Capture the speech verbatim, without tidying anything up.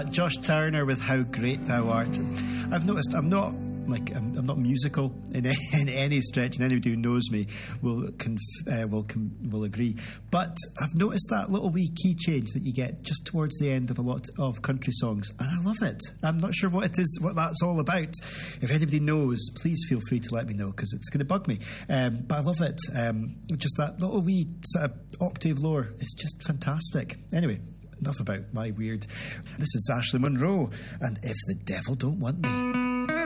Josh Turner with How Great Thou Art. And I've noticed I'm not like I'm, I'm not musical in, in any stretch, and anybody who knows me will conf, uh, will com, will agree. But I've noticed that little wee key change that you get just towards the end of a lot of country songs, and I love it. I'm not sure what it is, what that's all about. If anybody knows, please feel free to let me know, because it's going to bug me. Um, but I love it. Um, just that little wee sort of octave lower. It's just fantastic. Anyway, enough about my weird. This is Ashley Monroe, and If the Devil Don't Want Me.